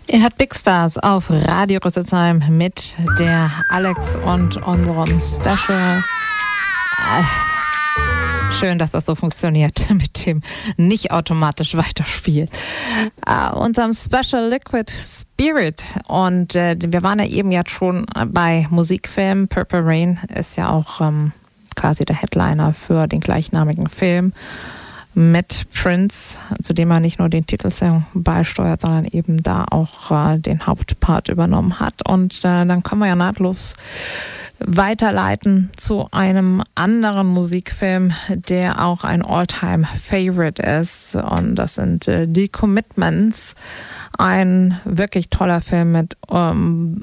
Ihr hört Big Stars auf Radio Rüsselsheim mit der Alex und unserem Special. Schön, dass das so funktioniert mit dem nicht automatisch weiterspielen. Unserem Special Liquid Spirit. Und wir waren ja eben jetzt schon bei Musikfilmen. Purple Rain ist ja auch quasi der Headliner für den gleichnamigen Film mit Prince, zu dem er nicht nur den Titelsong beisteuert, sondern eben da auch den Hauptpart übernommen hat. Und dann können wir ja nahtlos weiterleiten zu einem anderen Musikfilm, der auch ein All-Time-Favorite ist. Und das sind die Commitments. Ein wirklich toller Film mit